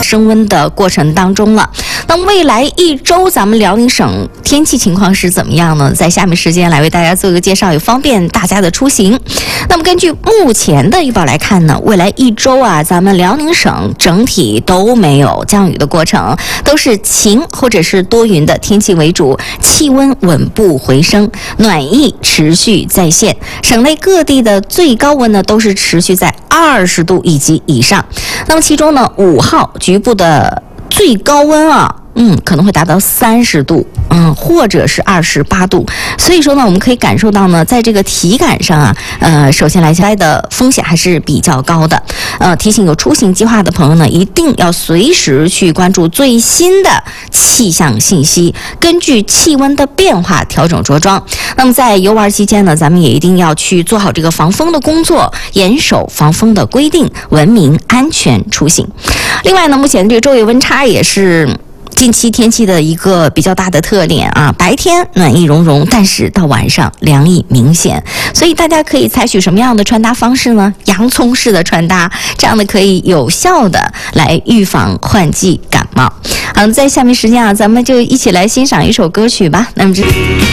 升温的过程当中了。那未来一周咱们辽宁省天气情况是怎么样呢？在下面时间来为大家做一个介绍，也方便大家的出行。那么根据目前的预报来看呢，未来一周啊，咱们辽宁省整体都没有降雨的过程，都是晴或者是多云的天气为主，气温稳步回升，暖意持续在线。省内各地的最高温呢都是持续在20度以上。那么其中呢，5号局部的最高温啊，可能会达到30度，或者是28度。所以说呢，我们可以感受到呢，在这个体感上啊，首先来讲的风险还是比较高的。提醒有出行计划的朋友呢，一定要随时去关注最新的气象信息，根据气温的变化调整着装。那么在游玩期间呢，咱们也一定要去做好这个防风的工作，严守防风的规定，文明安全出行。另外呢，目前这个昼夜温差也是近期天气的一个比较大的特点啊，白天暖意融融，但是到晚上凉意明显，所以大家可以采取什么样的穿搭方式呢？洋葱式的穿搭，这样的可以有效的来预防换季感冒。好，在下面时间啊，咱们就一起来欣赏一首歌曲吧。那么